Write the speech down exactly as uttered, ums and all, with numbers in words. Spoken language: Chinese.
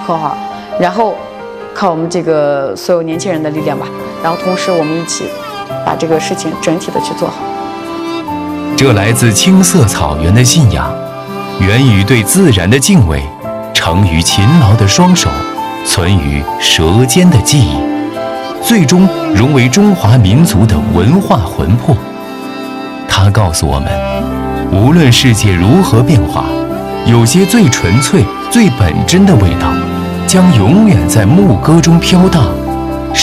和好，然后靠我们这个所有年轻人的力量吧，然后同时我们一起把这个事情整体的去做好。 这来自青色草原的信仰，源于对自然的敬畏，成于勤劳的双手，存于舌尖的记忆，最终融为中华民族的文化魂魄。它告诉我们，无论世界如何变化，有些最纯粹、最本真的味道，将永远在牧歌中飘荡，